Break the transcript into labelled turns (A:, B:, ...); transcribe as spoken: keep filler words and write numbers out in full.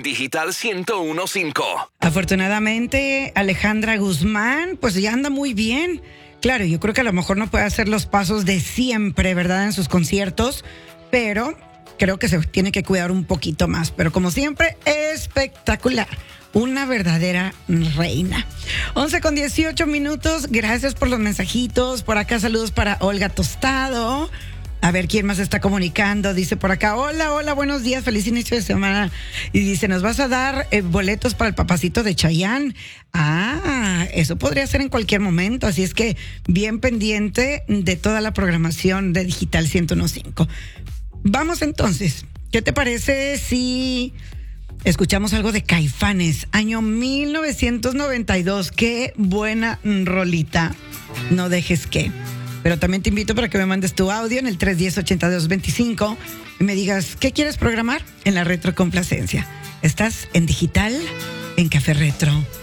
A: Digital ciento uno punto cinco.
B: Afortunadamente, Alejandra Guzmán, pues ya anda muy bien. Claro, yo creo que a lo mejor no puede hacer los pasos de siempre, ¿verdad? En sus conciertos, pero creo que se tiene que cuidar un poquito más. Pero como siempre, espectacular. Una verdadera reina. once con dieciocho minutos. Gracias por los mensajitos. Por acá saludos para Olga Tostado. A ver quién más está comunicando. Dice por acá, hola, hola, buenos días, feliz inicio de semana. Y dice, ¿nos vas a dar eh, boletos para el papacito de Chayanne? Ah, eso podría ser en cualquier momento. Así es que bien pendiente de toda la programación de Digital ciento uno punto cinco. Vamos entonces. ¿Qué te parece si escuchamos algo de Caifanes? Año mil novecientos noventa y dos. Qué buena rolita. No dejes que. Pero también te invito para que me mandes tu audio en el tres uno cero, ocho dos dos cinco y me digas qué quieres programar en la retrocomplacencia. Estás en Digital, en Café Retro.